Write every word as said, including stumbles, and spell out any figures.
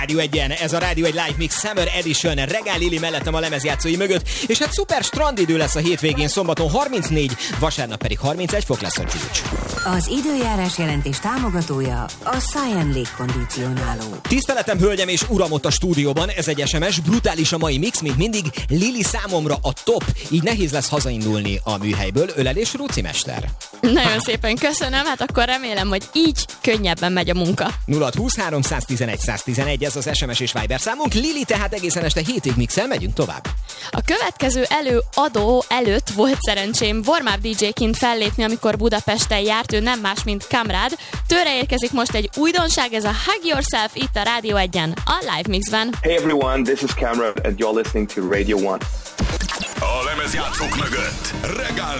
Rádió egyen, ez a Rádió egy Live Mix Summer Edition, Regál Lili mellettem a lemezjátszói mögött, és hát szuper strandidő lesz a hétvégén, szombaton harmincnégy, vasárnap pedig harmincegy fok lesz a csúcs. Az időjárás jelentés támogatója a Cyan légkondicionáló. Tiszteletem, hölgyem és uram ott a stúdióban, ez egy es em es, brutális a mai mix, mint mindig, Lili számomra a top, így nehéz lesz hazaindulni a műhelyből, ölelés Rúci mester. Nagyon szépen köszönöm, hát akkor remélem, hogy így könnyebben megy a munka. nulla húsz három tizenegy száz tizenegy, ez az es em es és Viber számunk, Lili tehát egészen este hétig mixel, megyünk tovább. A következő előadó előtt volt szerencsém warm-up dé dzséként fellépni, amikor Budapesten járt, ő nem más, mint Kamrád. Tőle érkezik most egy újdonság, ez a Hug Yourself itt a Rádió egyen, a Live Mixben. Hey everyone, this is Kamrád and you're listening to Radio One. A lemezjátszók mögött Regál